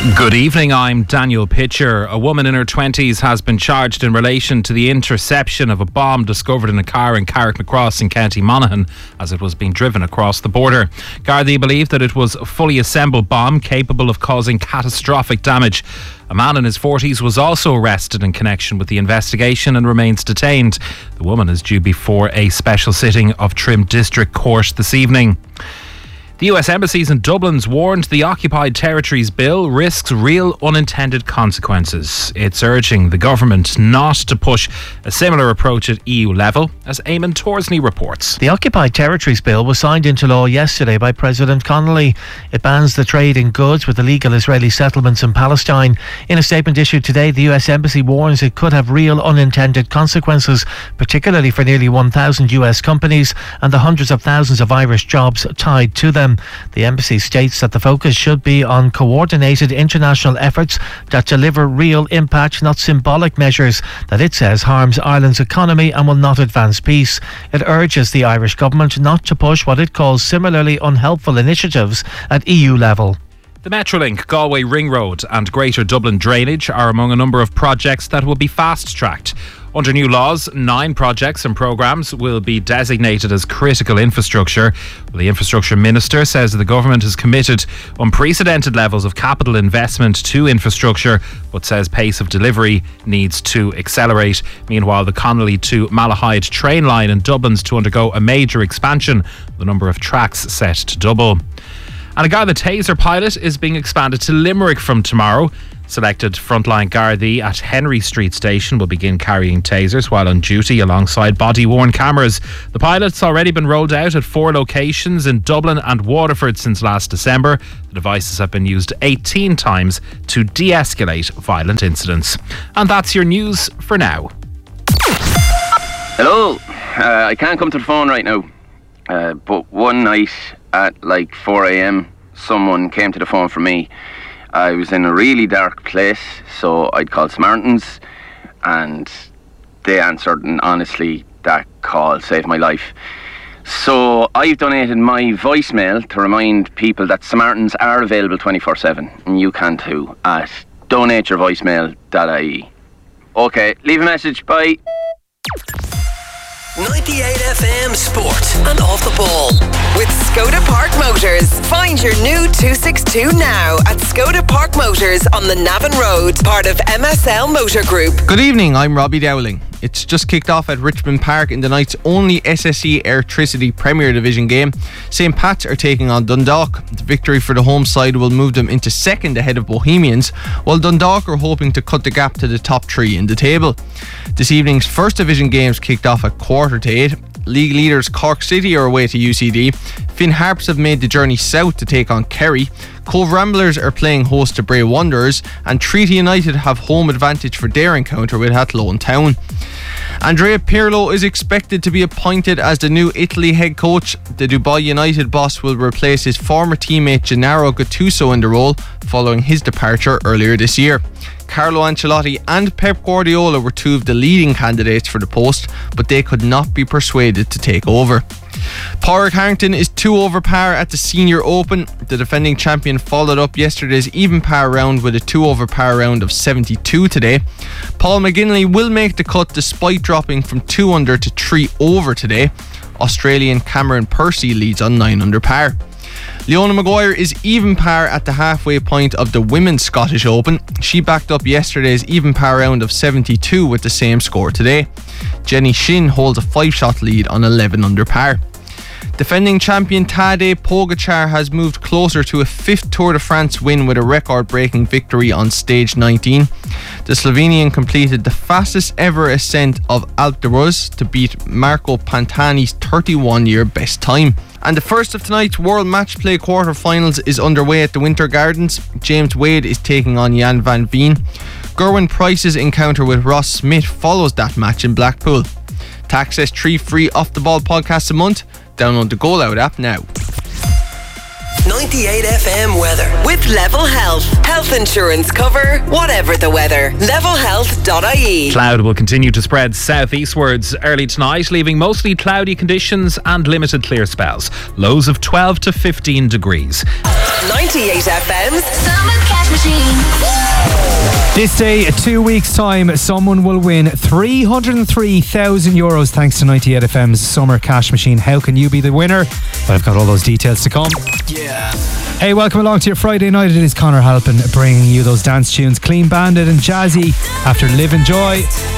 Good evening, I'm Daniel Pitcher. A woman in her 20s has been charged in relation to the interception of a bomb discovered in a car in Carrickmacross in County Monaghan as it was being driven across the border. Gardaí believe that it was a fully assembled bomb capable of causing catastrophic damage. A man in his 40s was also arrested in connection with the investigation and remains detained. The woman is due before a special sitting of Trim District Court this evening. The US embassies in Dublin's warned the Occupied Territories Bill risks real unintended consequences. It's urging the government not to push a similar approach at EU level, as Eamon Torsney reports. The Occupied Territories Bill was signed into law yesterday by President Connolly. It bans the trade in goods with illegal Israeli settlements in Palestine. In a statement issued today, the US Embassy warns it could have real unintended consequences, particularly for nearly 1,000 US companies and the hundreds of thousands of Irish jobs tied to them. The embassy states that the focus should be on coordinated international efforts that deliver real impact, not symbolic measures that it says harms Ireland's economy and will not advance peace. It urges the Irish government not to push what it calls similarly unhelpful initiatives at EU level. The Metrolink, Galway Ring Road and Greater Dublin Drainage are among a number of projects that will be fast-tracked. Under new laws, 9 projects and programmes will be designated as critical infrastructure. The Infrastructure Minister says the government has committed unprecedented levels of capital investment to infrastructure, but says pace of delivery needs to accelerate. Meanwhile, the Connolly to Malahide train line in Dublin's to undergo a major expansion, the number of tracks set to double. And a Garda Taser pilot is being expanded to Limerick from tomorrow. Selected frontline Gardaí at Henry Street Station will begin carrying tasers while on duty alongside body-worn cameras. The pilot's already been rolled out at 4 locations in Dublin and Waterford since last December. The devices have been used 18 times to de-escalate violent incidents. And that's your news for now. Hello, I can't come to the phone right now, but one night at like 4 a.m. someone came to the phone for me. I was in a really dark place, so I'd called Samaritans and they answered, and honestly that call saved my life. So I've donated my voicemail to remind people that Samaritans are available 24/7, and you can too, at donateyourvoicemail.ie. Okay, leave a message, bye. 98 FM Sport and Off the Ball with Skoda Park Motors. Find your new 262 now at Skoda Park Motors on the Navan Road, part of MSL Motor Group. Good evening, I'm Robbie Dowling. It's just kicked off at Richmond Park in the night's only SSE Airtricity Premier Division game. St. Pat's are taking on Dundalk. The victory for the home side will move them into second ahead of Bohemians, while Dundalk are hoping to cut the gap to the top 3 in the table. This evening's first division games kicked off at 7:45. League leaders Cork City are away to UCD. Finn Harps have made the journey south to take on Kerry. Cove Ramblers are playing host to Bray Wanderers, and Treaty United have home advantage for their encounter with Athlone Town. Andrea Pirlo is expected to be appointed as the new Italy head coach. The Dubai United boss will replace his former teammate Gennaro Gattuso in the role following his departure earlier this year. Carlo Ancelotti and Pep Guardiola were 2 of the leading candidates for the post, but they could not be persuaded to take over. Pádraig Harrington is 2 over par at the Senior Open. The defending champion followed up yesterday's even par round with a 2 over par round of 72 today. Paul McGinley will make the cut despite dropping from 2 under to 3 over today. Australian Cameron Percy leads on 9 under par. Leona Maguire is even par at the halfway point of the Women's Scottish Open. She backed up yesterday's even par round of 72 with the same score today. Jenny Shin holds a 5-shot lead on 11 under par. Defending champion Tadej Pogačar has moved closer to a 5th Tour de France win with a record-breaking victory on stage 19. The Slovenian completed the fastest ever ascent of Alpe d'Huez to beat Marco Pantani's 31-year best time. And the first of tonight's World Match Play quarter-finals is underway at the Winter Gardens. James Wade is taking on Jan van Veen. Gerwyn Price's encounter with Ross Smith follows that match in Blackpool. To access 3 free Off the Ball podcasts a month, download the Goal Out app now. 98 FM weather with Level Health. Health insurance cover, whatever the weather. Levelhealth.ie. Cloud will continue to spread southeastwards early tonight, leaving mostly cloudy conditions and limited clear spells. Lows of 12 to 15 degrees. 98 FM's Summer Catch machine. This day, 2 weeks' time, someone will win €303,000 thanks to 98 FM's Summer Cash Machine. How can you be the winner? Well, I've got all those details to come. Yeah. Hey, welcome along to your Friday night. It is Conor Halpin bringing you those dance tunes, clean banded and jazzy after Live and Joy.